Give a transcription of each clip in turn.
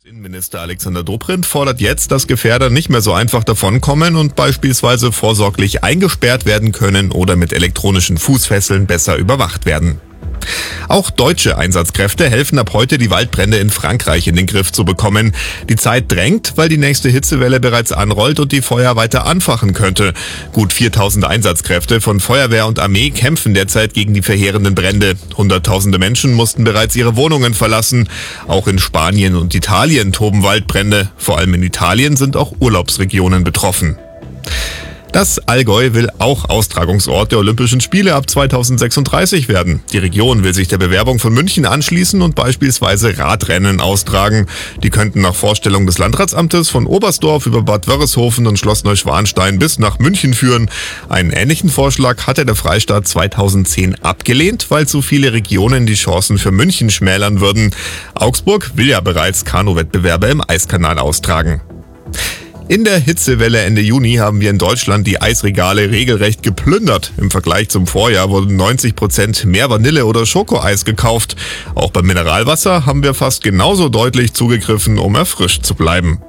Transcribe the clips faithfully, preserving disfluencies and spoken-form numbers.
Innenminister Alexander Dobrindt fordert jetzt, dass Gefährder nicht mehr so einfach davonkommen und beispielsweise vorsorglich eingesperrt werden können oder mit elektronischen Fußfesseln besser überwacht werden. Auch deutsche Einsatzkräfte helfen ab heute, die Waldbrände in Frankreich in den Griff zu bekommen. Die Zeit drängt, weil die nächste Hitzewelle bereits anrollt und die Feuer weiter anfachen könnte. Gut viertausend Einsatzkräfte von Feuerwehr und Armee kämpfen derzeit gegen die verheerenden Brände. Hunderttausende Menschen mussten bereits ihre Wohnungen verlassen. Auch in Spanien und Italien toben Waldbrände. Vor allem in Italien sind auch Urlaubsregionen betroffen. Das Allgäu will auch Austragungsort der Olympischen Spiele ab zweitausendsechsunddreißig werden. Die Region will sich der Bewerbung von München anschließen und beispielsweise Radrennen austragen. Die könnten nach Vorstellung des Landratsamtes von Oberstdorf über Bad Wörishofen und Schloss Neuschwanstein bis nach München führen. Einen ähnlichen Vorschlag hatte der Freistaat zweitausendzehn abgelehnt, weil zu viele Regionen die Chancen für München schmälern würden. Augsburg will ja bereits Kanuwettbewerbe im Eiskanal austragen. In der Hitzewelle Ende Juni haben wir in Deutschland die Eisregale regelrecht geplündert. Im Vergleich zum Vorjahr wurden neunzig Prozent mehr Vanille- oder Schokoeis gekauft. Auch beim Mineralwasser haben wir fast genauso deutlich zugegriffen, um erfrischt zu bleiben.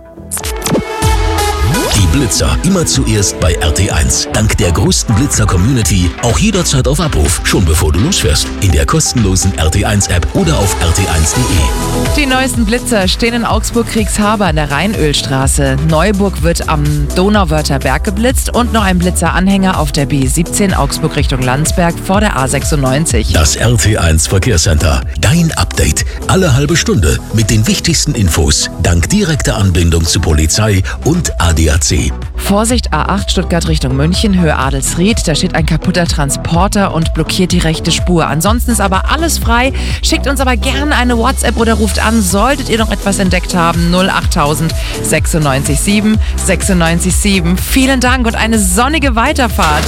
Die Blitzer immer zuerst bei R T eins. Dank der größten Blitzer-Community auch jederzeit auf Abruf, schon bevor du losfährst. In der kostenlosen R T eins App oder auf r t eins punkt de. Die neuesten Blitzer stehen in Augsburg-Kriegshaber an der Rheinölstraße. Neuburg wird am Donauwörther Berg geblitzt und noch ein Blitzeranhänger auf der B siebzehn Augsburg Richtung Landsberg vor der A sechsundneunzig. Das R T eins Verkehrscenter. Dein Update. Alle halbe Stunde mit den wichtigsten Infos. Dank direkter Anbindung zu Polizei und A D A C. Vorsicht A acht Stuttgart Richtung München, Höhe Adelsried. Da steht ein kaputter Transporter und blockiert die rechte Spur. Ansonsten ist aber alles frei. Schickt uns aber gerne eine WhatsApp oder ruft an, solltet ihr noch etwas entdeckt haben. null achttausend sechsundneunzig sieben sechsundneunzig sieben. Vielen Dank und eine sonnige Weiterfahrt.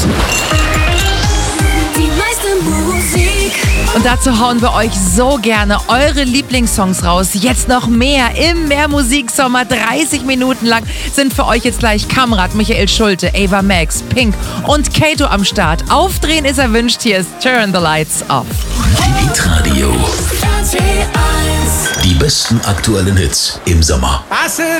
Die meiste Musik. Und dazu hauen wir euch so gerne eure Lieblingssongs raus. Jetzt noch mehr im Mehrmusiksommer. dreißig Minuten lang sind für euch jetzt gleich Kamrat, Michael Schulte, Ava Max, Pink und Kato am Start. Aufdrehen ist erwünscht. Hier ist Turn the Lights Off. Hitradio. R T eins. Die besten aktuellen Hits im Sommer. I said